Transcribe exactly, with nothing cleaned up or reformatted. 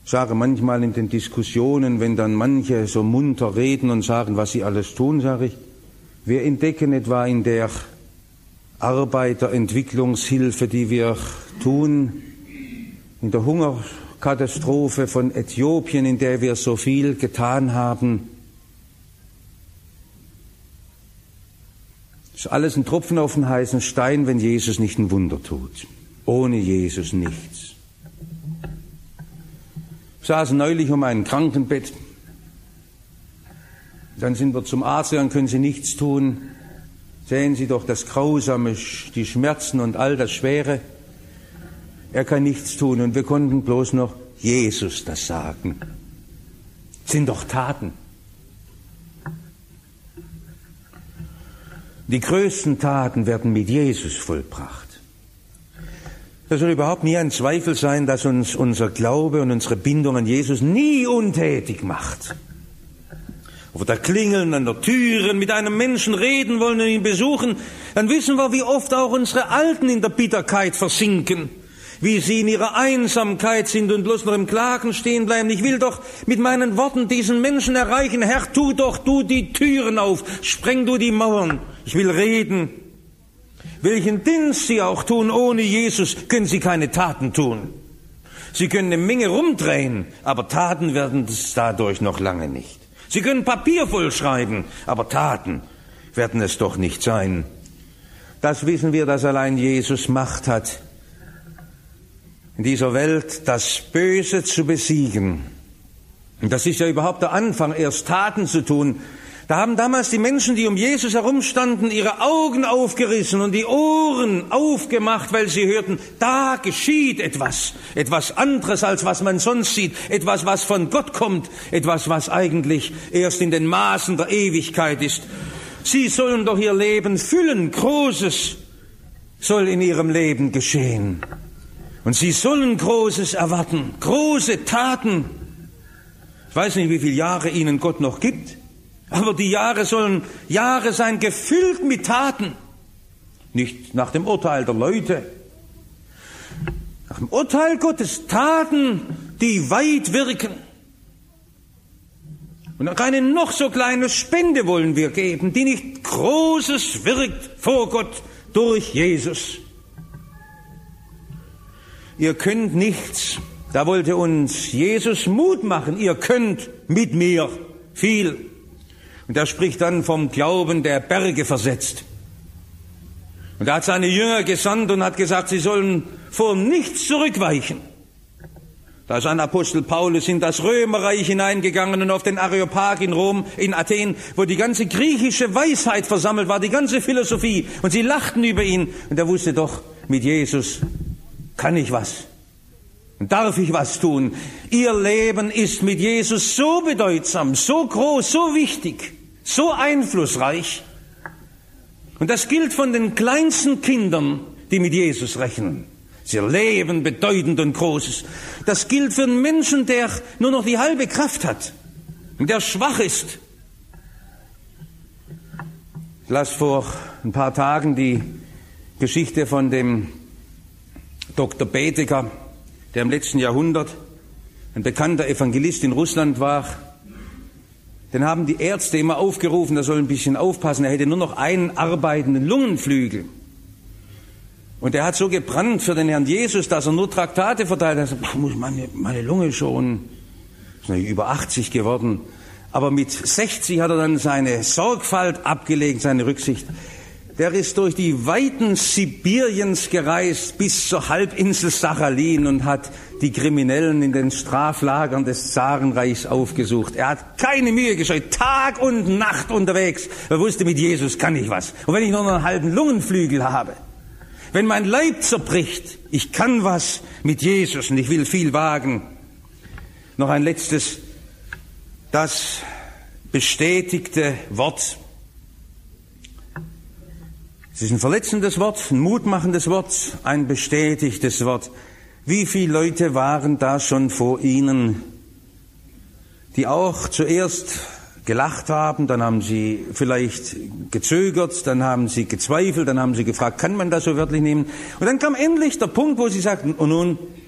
Ich sage manchmal in den Diskussionen, wenn dann manche so munter reden und sagen, was sie alles tun, sage ich, wir entdecken etwa in der Arbeiterentwicklungshilfe, die wir tun, in der Hungerkatastrophe von Äthiopien, in der wir so viel getan haben, ist alles ein Tropfen auf den heißen Stein, wenn Jesus nicht ein Wunder tut. Ohne Jesus nichts. Wir saßen neulich um ein Krankenbett. Dann sind wir zum Arzt, dann können Sie nichts tun. Sehen Sie doch das Grausame, die Schmerzen und all das Schwere. Er kann nichts tun und wir konnten bloß noch Jesus das sagen. Das sind doch Taten. Die größten Taten werden mit Jesus vollbracht. Da soll überhaupt nie ein Zweifel sein, dass uns unser Glaube und unsere Bindung an Jesus nie untätig macht. Ob wir da klingeln an der Türen, mit einem Menschen reden wollen und ihn besuchen, dann wissen wir, wie oft auch unsere Alten in der Bitterkeit versinken, wie sie in ihrer Einsamkeit sind und bloß noch im Klagen stehen bleiben. Ich will doch mit meinen Worten diesen Menschen erreichen. Herr, tu doch du die Türen auf, spreng du die Mauern. Ich will reden. Welchen Dienst Sie auch tun, ohne Jesus können Sie keine Taten tun. Sie können eine Menge rumdrehen, aber Taten werden es dadurch noch lange nicht. Sie können Papier vollschreiben, aber Taten werden es doch nicht sein. Das wissen wir, dass allein Jesus Macht hat, in dieser Welt das Böse zu besiegen. Und das ist ja überhaupt der Anfang, erst Taten zu tun. Da haben damals die Menschen, die um Jesus herumstanden, ihre Augen aufgerissen und die Ohren aufgemacht, weil sie hörten, da geschieht etwas, etwas anderes, als was man sonst sieht, etwas, was von Gott kommt, etwas, was eigentlich erst in den Maßen der Ewigkeit ist. Sie sollen doch ihr Leben füllen, Großes soll in ihrem Leben geschehen. Und sie sollen Großes erwarten, große Taten. Ich weiß nicht, wie viele Jahre ihnen Gott noch gibt, aber die Jahre sollen Jahre sein, gefüllt mit Taten. Nicht nach dem Urteil der Leute, nach dem Urteil Gottes, Taten, die weit wirken. Und keine noch so kleine Spende wollen wir geben, die nicht Großes wirkt vor Gott durch Jesus. Ihr könnt nichts, da wollte uns Jesus Mut machen, ihr könnt mit mir viel. Und er spricht dann vom Glauben, der Berge versetzt. Und er hat seine Jünger gesandt und hat gesagt, sie sollen vor nichts zurückweichen. Da ist ein Apostel Paulus in das Römerreich hineingegangen und auf den Areopag in Rom, in Athen, wo die ganze griechische Weisheit versammelt war, die ganze Philosophie. Und sie lachten über ihn. Und er wusste doch, mit Jesus kann ich was? Und darf ich was tun? Ihr Leben ist mit Jesus so bedeutsam, so groß, so wichtig, so einflussreich. Und das gilt von den kleinsten Kindern, die mit Jesus rechnen. Sie leben bedeutend und Großes. Das gilt für einen Menschen, der nur noch die halbe Kraft hat und der schwach ist. Ich las vor ein paar Tagen die Geschichte von dem Doktor Bedecker, der im letzten Jahrhundert ein bekannter Evangelist in Russland war. Den haben die Ärzte immer aufgerufen, er soll ein bisschen aufpassen, er hätte nur noch einen arbeitenden Lungenflügel. Und er hat so gebrannt für den Herrn Jesus, dass er nur Traktate verteilt hat. Er sagt, muss meine, meine Lunge schon, ist natürlich über achtzig geworden, aber mit sechzig hat er dann seine Sorgfalt abgelegt, seine Rücksicht. Der ist durch die Weiten Sibiriens gereist bis zur Halbinsel Sachalin und hat die Kriminellen in den Straflagern des Zarenreichs aufgesucht. Er hat keine Mühe gescheut, Tag und Nacht unterwegs. Er wusste, mit Jesus kann ich was. Und wenn ich nur noch einen halben Lungenflügel habe, wenn mein Leib zerbricht, ich kann was mit Jesus und ich will viel wagen. Noch ein letztes, das bestätigte Wort. Es ist ein verletzendes Wort, ein mutmachendes Wort, ein bestätigtes Wort. Wie viele Leute waren da schon vor Ihnen, die auch zuerst gelacht haben, dann haben sie vielleicht gezögert, dann haben sie gezweifelt, dann haben sie gefragt, kann man das so wörtlich nehmen? Und dann kam endlich der Punkt, wo sie sagten, und nun,